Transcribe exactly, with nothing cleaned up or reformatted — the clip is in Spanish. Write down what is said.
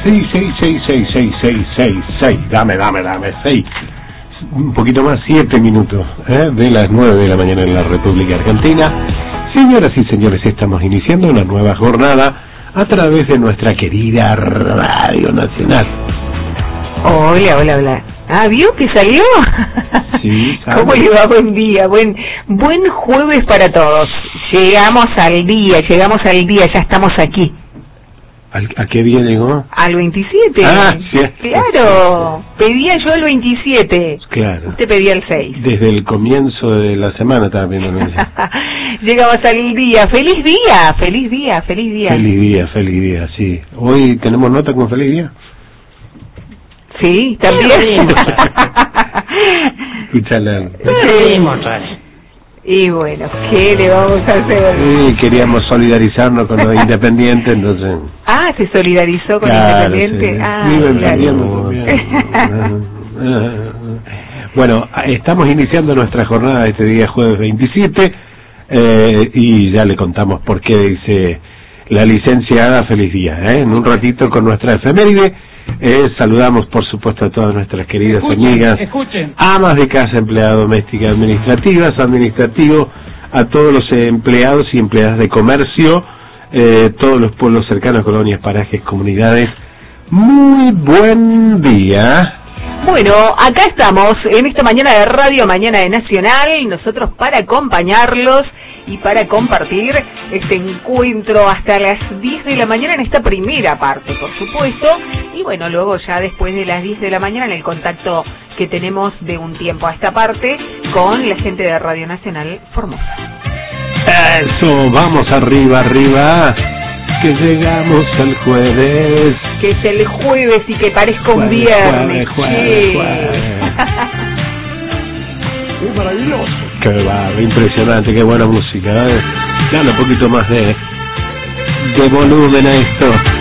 seis seis seis seis seis seis seis seis. Dame, dame, dame, seis. Un poquito más, siete minutos, ¿eh? De las nueve de la mañana en la República Argentina. Señoras y señores, estamos iniciando una nueva jornada a través de nuestra querida Radio Nacional. Hola, hola, hola. Ah, ¿vio que salió? Sí, sale. ¿Cómo le va? Buen día, buen buen jueves para todos. Llegamos al día, llegamos al día, ya estamos aquí. ¿A qué día llegó? Al veintisiete. Ah, sí. Claro, pedía yo el veintisiete. Claro. Usted pedía el seis. Desde el comienzo de la semana estaba viendo. Llegamos al día. ¡Feliz día! ¡Feliz día! ¡Feliz día! Feliz día, feliz día, sí. Hoy tenemos nota con feliz día. Sí, también. Escuchala. Sí. Y bueno, ¿qué le vamos a hacer? Sí, queríamos solidarizarnos con los independientes, entonces... Ah, ¿se solidarizó con claro, Independiente? Sí. Ah, claro. Bueno, estamos iniciando nuestra jornada este día jueves veintisiete eh, y ya le contamos por qué dice la licenciada feliz día, ¿eh? En un ratito con nuestra efeméride. Eh, saludamos por supuesto a todas nuestras queridas escuchen, amigas, escuchen. amas de casa, empleadas domésticas, administrativas, administrativo, a todos los empleados y empleadas de comercio, eh, todos los pueblos cercanos, colonias, parajes, comunidades. Muy buen día. Bueno, acá estamos en esta mañana de radio, mañana de Nacional, nosotros para acompañarlos y para compartir este encuentro hasta las diez de la mañana en esta primera parte, por supuesto, y bueno, luego ya después de las diez de la mañana en el contacto que tenemos de un tiempo a esta parte con la gente de Radio Nacional Formosa. Eso, vamos arriba, arriba, que llegamos al jueves. Que es el jueves y que parezca un Jueves, viernes. jueves, Sí. jueves. ¡Qué maravilloso! Qué va, impresionante, qué buena música, ¿eh? Dale un poquito más de, de volumen a esto.